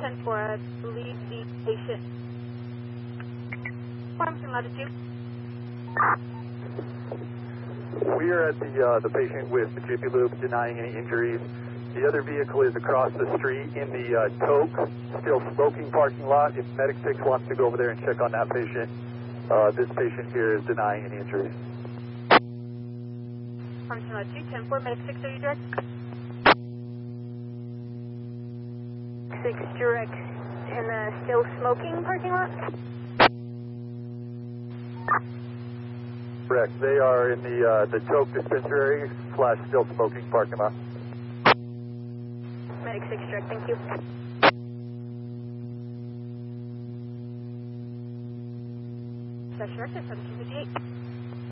10-4, I believe the patient. Farmington Latitude. We are at the patient with Mississippi Loop denying any injuries. The other vehicle is across the street in the Toke, still smoking parking lot. If Medic 6 wants to go over there and check on that patient, this patient here is denying any injuries. Farmington Latitude, 10-4, Medic 6, are you direct? 6 direct in the still smoking parking lot? Correct. They are in the Toke dispensary / still smoking parking lot. Medic 6 direct, thank you. Session director, 1758.